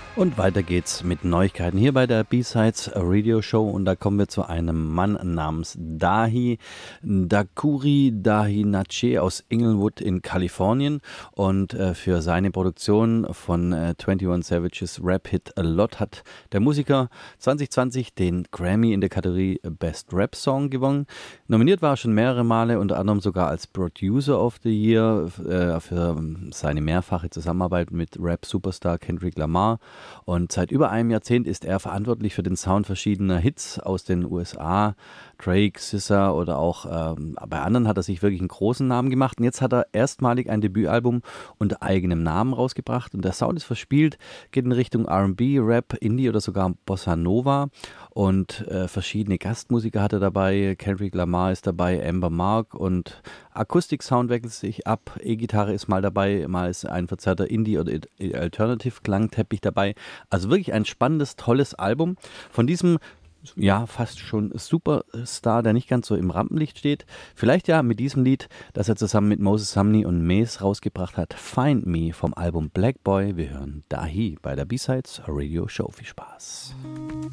Und weiter geht's mit Neuigkeiten hier bei der B-Sides Radio Show und da kommen wir zu einem Mann namens Dahi Dakuri Dahinache aus Inglewood in Kalifornien und für seine Produktion von 21 Savages Rap-Hit A Lot hat der Musiker 2020 den Grammy in der Kategorie Best Rap Song gewonnen. Nominiert war er schon mehrere Male, unter anderem sogar als Producer of the Year für seine mehrfache Zusammenarbeit mit Rap-Superstar Kendrick Lamar. Und seit über einem Jahrzehnt ist er verantwortlich für den Sound verschiedener Hits aus den USA, Drake, SZA oder auch bei anderen hat er sich wirklich einen großen Namen gemacht. Und jetzt hat er erstmalig ein Debütalbum unter eigenem Namen rausgebracht. Und der Sound ist verspielt, geht in Richtung R&B, Rap, Indie oder sogar Bossa Nova. Und verschiedene Gastmusiker hat er dabei. Kendrick Lamar ist dabei, Amber Mark und Akustik-Sound wechselt sich ab. E-Gitarre ist mal dabei, mal ist ein verzerrter Indie- oder Alternative-Klangteppich dabei. Also wirklich ein spannendes, tolles Album. Von diesem ja, fast schon Superstar, der nicht ganz so im Rampenlicht steht. Vielleicht ja mit diesem Lied, das er zusammen mit Moses Sumney und Mace rausgebracht hat, Find Me vom Album Black Boy. Wir hören Dahi bei der B-Sides Radio Show. Viel Spaß.